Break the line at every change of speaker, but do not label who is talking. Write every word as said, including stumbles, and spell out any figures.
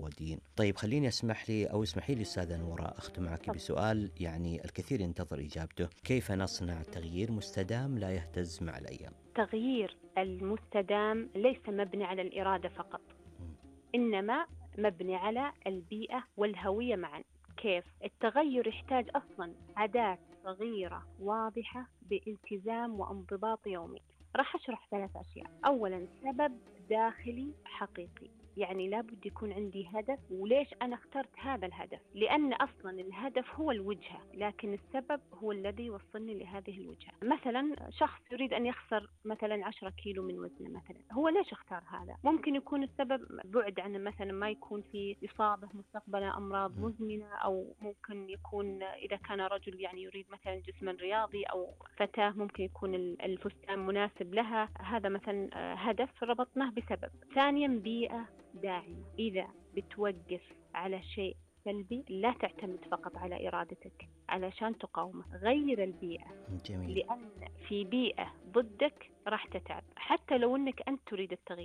ودين. طيب خليني أسمح لي أو اسمحي لي أستاذة نورة أختم معك بسؤال يعني الكثير ينتظر إجابته. كيف نصنع تغيير مستدام لا يهتز مع الأيام؟
التغيير المستدام ليس مبني على الإرادة فقط، إنما مبني على البيئة والهوية معا. كيف؟ التغير يحتاج أصلا عادات صغيرة واضحة بالتزام وانضباط يومي. راح أشرح ثلاث أشياء. أولا، سبب داخلي حقيقي، يعني لابد يكون عندي هدف. وليش أنا اخترت هذا الهدف؟ لأن أصلا الهدف هو الوجهة، لكن السبب هو الذي يوصلني لهذه الوجهة. مثلا شخص يريد أن يخسر مثلا عشرة كيلو من وزنه، مثلا هو ليش اختار هذا؟ ممكن يكون السبب بعد عن مثلا ما يكون في إصابة مستقبلا أمراض مزمنة، أو ممكن يكون إذا كان رجل يعني يريد مثلا جسما رياضي، أو فتاة ممكن يكون الفستان مناسب لها. هذا مثلا هدف ربطناه بسبب. ثانيا، بيئة داعمة. إذا بتوقف على شيء سلبي لا تعتمد فقط على إرادتك علشان تقاومه، غير البيئة.
جميل.
لأن في بيئة ضدك راح تتعب حتى لو أنك أنت تريد التغيير.